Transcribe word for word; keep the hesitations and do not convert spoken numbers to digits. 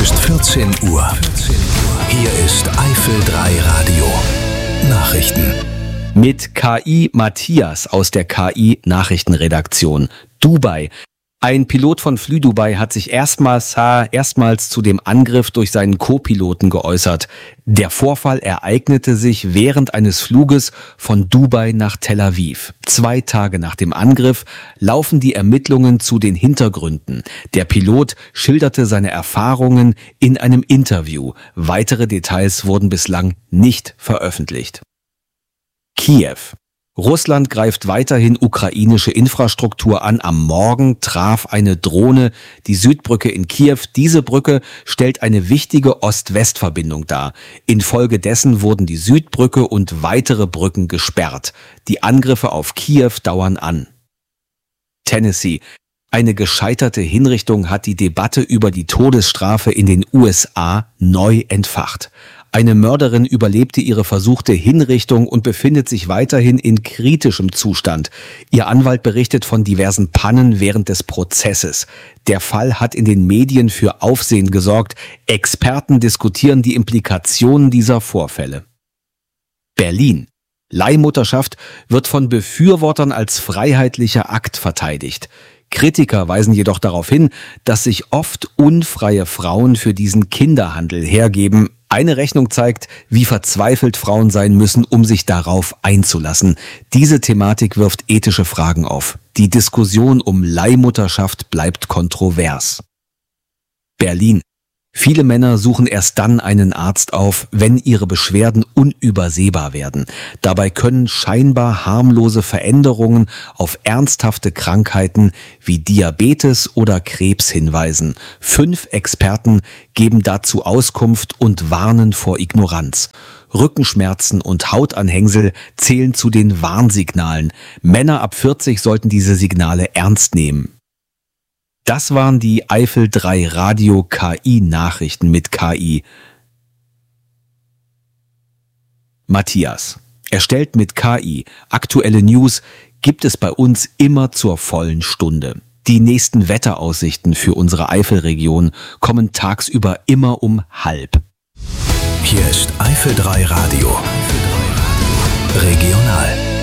ist vierzehn Uhr. Hier ist Eifel drei Radio. Nachrichten. Mit K I Matthias aus der K I-Nachrichtenredaktion. Dubai. Ein Pilot von Flydubai hat sich erstmals, erstmals zu dem Angriff durch seinen Co-Piloten geäußert. Der Vorfall ereignete sich während eines Fluges von Dubai nach Tel Aviv. Zwei Tage nach dem Angriff laufen die Ermittlungen zu den Hintergründen. Der Pilot schilderte seine Erfahrungen in einem Interview. Weitere Details wurden bislang nicht veröffentlicht. Kiew. Russland greift weiterhin ukrainische Infrastruktur an. Am Morgen traf eine Drohne die Südbrücke in Kiew. Diese Brücke stellt eine wichtige Ost-West-Verbindung dar. Infolgedessen wurden die Südbrücke und weitere Brücken gesperrt. Die Angriffe auf Kiew dauern an. Tennessee. Eine gescheiterte Hinrichtung hat die Debatte über die Todesstrafe in den U S A neu entfacht. Eine Mörderin überlebte ihre versuchte Hinrichtung und befindet sich weiterhin in kritischem Zustand. Ihr Anwalt berichtet von diversen Pannen während des Prozesses. Der Fall hat in den Medien für Aufsehen gesorgt. Experten diskutieren die Implikationen dieser Vorfälle. Berlin. Leihmutterschaft wird von Befürwortern als freiheitlicher Akt verteidigt. Kritiker weisen jedoch darauf hin, dass sich oft unfreie Frauen für diesen Kinderhandel hergeben. Eine Rechnung zeigt, wie verzweifelt Frauen sein müssen, um sich darauf einzulassen. Diese Thematik wirft ethische Fragen auf. Die Diskussion um Leihmutterschaft bleibt kontrovers. Berlin. Viele Männer suchen erst dann einen Arzt auf, wenn ihre Beschwerden unübersehbar werden. Dabei können scheinbar harmlose Veränderungen auf ernsthafte Krankheiten wie Diabetes oder Krebs hinweisen. Fünf Experten geben dazu Auskunft und warnen vor Ignoranz. Rückenschmerzen und Hautanhängsel zählen zu den Warnsignalen. Männer ab vierzig sollten diese Signale ernst nehmen. Das waren die Eifel drei Radio K I-Nachrichten mit K I Matthias. Erstellt mit K I. Aktuelle News gibt es bei uns immer zur vollen Stunde. Die nächsten Wetteraussichten für unsere Eifelregion kommen tagsüber immer um halb. Hier ist Eifel drei Radio. Regional.